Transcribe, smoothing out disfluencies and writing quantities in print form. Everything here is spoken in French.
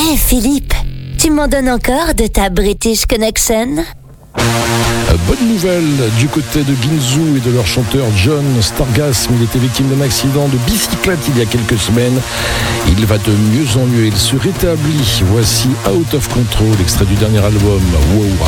Philippe, tu m'en donnes encore de ta British Connection ? Bonne nouvelle du côté de Ginzu et de leur chanteur John Stargasm. Il était victime d'un accident de bicyclette il y a quelques semaines. Il va de mieux en mieux, il se rétablit. Voici Out of Control, extrait du dernier album Wow.